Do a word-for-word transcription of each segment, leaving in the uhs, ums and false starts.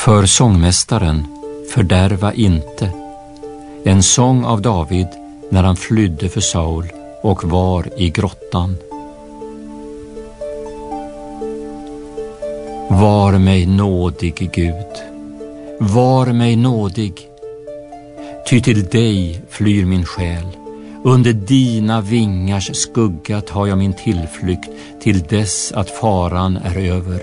För sångmästaren, fördärva inte. En sång av David när han flydde för Saul och var i grottan. Var mig nådig, Gud, var mig nådig. Ty till dig flyr min själ. Under dina vingars skugga tar jag min tillflykt till dess att faran är över.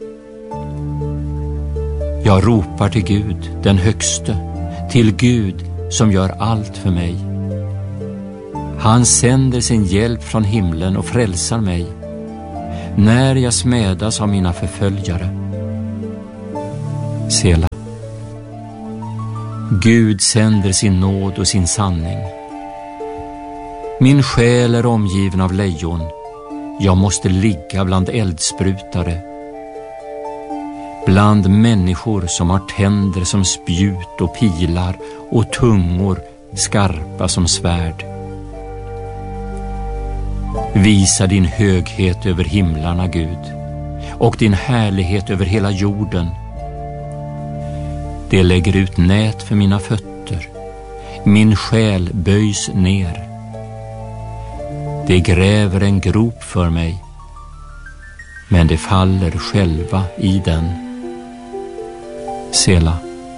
Jag ropar till Gud, den högste, till Gud som gör allt för mig. Han sänder sin hjälp från himlen och frälsar mig när jag smädas av mina förföljare. Sela. Gud sänder sin nåd och sin sanning. Min själ är omgiven av lejon. Jag måste ligga bland eldsprutare, bland människor som har tänder som spjut och pilar och tungor skarpa som svärd. Visa din höghet över himlarna, Gud, och din härlighet över hela jorden. Det lägger ut nät för mina fötter. Min själ böjs ner. Det gräver en grop för mig, men det faller själva i den. Sela.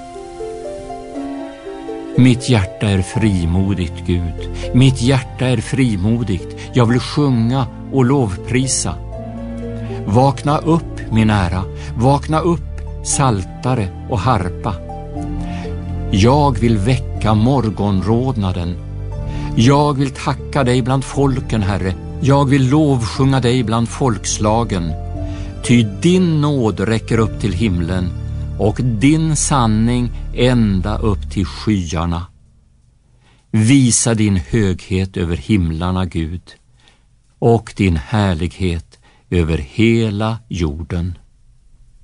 Mitt hjärta är frimodigt, Gud. Mitt hjärta är frimodigt. Jag vill sjunga och lovprisa. Vakna upp, min ära. Vakna upp, saltare och harpa. Jag vill väcka morgonrodnaden. Jag vill tacka dig bland folken, Herre. Jag vill lovsjunga dig bland folkslagen. Ty din nåd räcker upp till himlen och din sanning ända upp till skyarna. Visa din höghet över himlarna, Gud, och din härlighet över hela jorden.